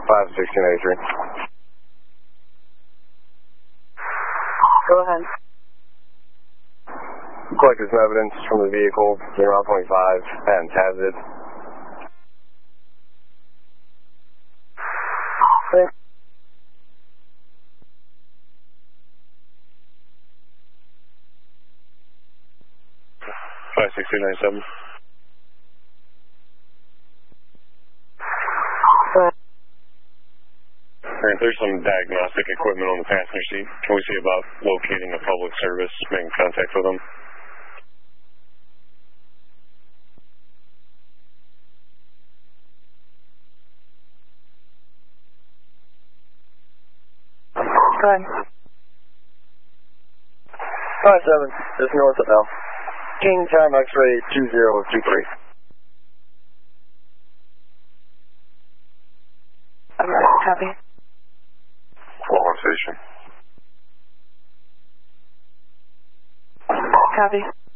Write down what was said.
51683. Go ahead. Collected some evidence from the vehicle near Route 25 and hazard. Okay. Five 6297. There's some diagnostic equipment on the passenger seat. Can we see about locating a public service, making contact with them? Go ahead. 57, just north of L. King time X-ray 2023. Copy. Station. Copy.